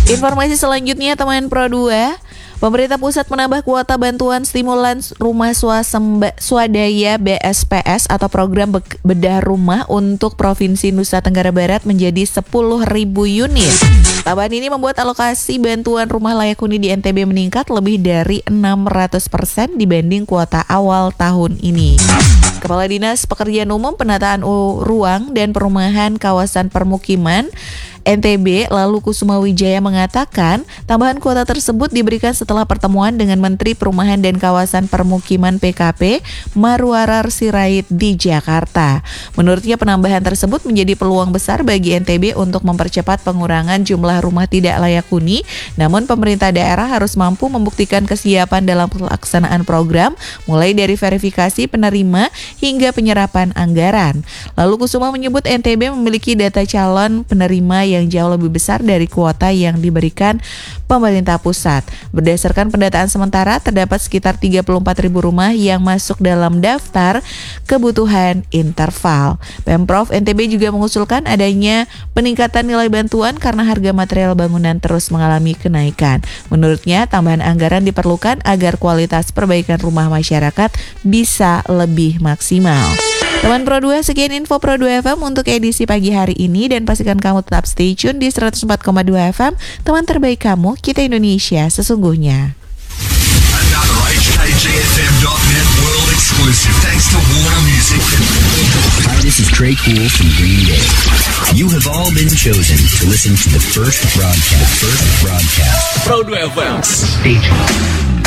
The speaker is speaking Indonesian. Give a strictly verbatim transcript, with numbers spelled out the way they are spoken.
Informasi selanjutnya teman Pro dua, pemerintah pusat menambah kuota bantuan stimulan rumah swasembada swadaya B S P S atau program bedah rumah untuk Provinsi Nusa Tenggara Barat menjadi sepuluh ribu unit. Tambahan ini membuat alokasi bantuan rumah layak huni di N T B meningkat lebih dari enam ratus persen dibanding kuota awal tahun ini. Kepala Dinas Pekerjaan Umum, Penataan Ruang dan Perumahan Kawasan Permukiman N T B Lalu Kusuma Wijaya mengatakan tambahan kuota tersebut diberikan setelah pertemuan dengan Menteri Perumahan dan Kawasan Permukiman P K P Marwarar Sirait di Jakarta. Menurutnya penambahan tersebut menjadi peluang besar bagi N T B untuk mempercepat pengurangan jumlah rumah tidak layak huni, namun pemerintah daerah harus mampu membuktikan kesiapan dalam pelaksanaan program mulai dari verifikasi penerima hingga penyerapan anggaran. Lalu Kusuma menyebut N T B memiliki data calon penerima yang jauh lebih besar dari kuota yang diberikan pemerintah pusat. Berdasarkan pendataan sementara, terdapat sekitar tiga puluh empat ribu rumah yang masuk dalam daftar kebutuhan interval. Pemprov N T B juga mengusulkan adanya peningkatan nilai bantuan karena harga material bangunan terus mengalami kenaikan. Menurutnya, tambahan anggaran diperlukan agar kualitas perbaikan rumah masyarakat bisa lebih maksimal. Teman Pro dua, sekian info Pro dua F M untuk edisi pagi hari ini dan pastikan kamu tetap stay tune di seratus empat koma dua F M, teman terbaik kamu, kita Indonesia sesungguhnya. Another H K G F M dot net world exclusive thanks to Warner Music. Hi, this is Trey Cool from Green Day. You have all been chosen to listen to the first broadcast. First broadcast. Pro dua F M. Stay tuned.